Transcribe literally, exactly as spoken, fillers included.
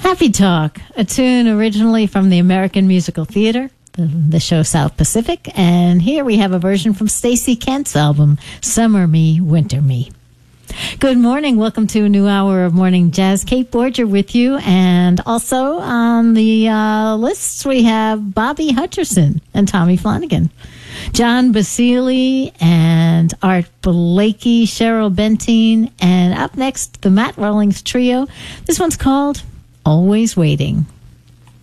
Happy Talk, a tune originally from the American Musical Theater, the, the show South Pacific, and here we have a version from Stacey Kent's album, Summer Me, Winter Me. Good morning. Welcome to a new hour of Morning Jazz. Kate Borger with you, and also on the uh, lists we have Bobby Hutcherson and Tommy Flanagan, John Basile and Art Blakey, Cheryl Bentine, and up next, the Matt Rawlings Trio. This one's called Always Waiting.